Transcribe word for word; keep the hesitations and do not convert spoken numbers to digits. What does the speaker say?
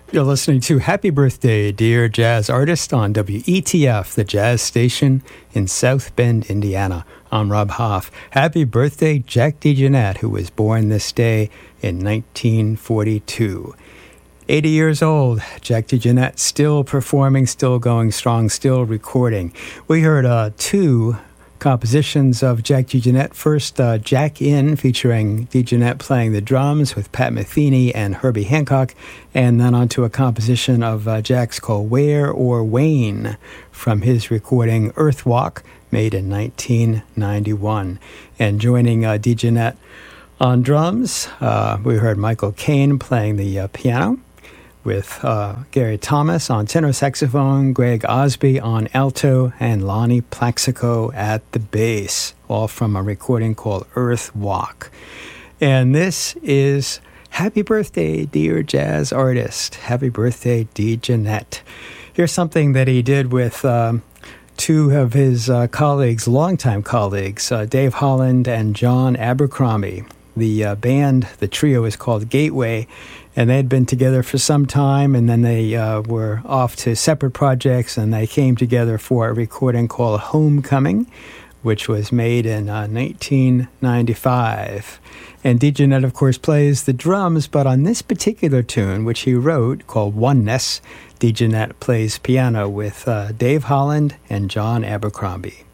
You're listening to Happy Birthday, Dear Jazz Artist on W E T F, the jazz station in South Bend, Indiana. I'm Rob Hoff. Happy birthday, Jack DeJohnette, who was born this day in nineteen forty-two. eighty years old, Jack DeJohnette, still performing, still going strong, still recording. We heard uh, two compositions of Jack DeJohnette. First, uh, Jack In, featuring DeJohnette playing the drums with Pat Metheny and Herbie Hancock, and then onto a composition of uh, Jack's called Where or Wayne from his recording Earth Walk, made in nineteen ninety-one. And joining uh, DeJohnette on drums, uh, we heard Michael Caine playing the uh, piano, with uh, Gary Thomas on tenor saxophone, Greg Osby on alto, and Lonnie Plaxico at the bass, all from a recording called Earth Walk. And this is Happy Birthday, Dear Jazz Artist. Happy Birthday, DeJohnette. Here's something that he did with um, two of his uh, colleagues, longtime colleagues, uh, Dave Holland and John Abercrombie. The uh, band, the trio, is called Gateway, and they had been together for some time, and then they uh, were off to separate projects, and they came together for a recording called Homecoming, which was made in uh, nineteen ninety-five. And DeJohnette, of course, plays the drums, but on this particular tune, which he wrote, called Oneness, DeJohnette plays piano with uh, Dave Holland and John Abercrombie.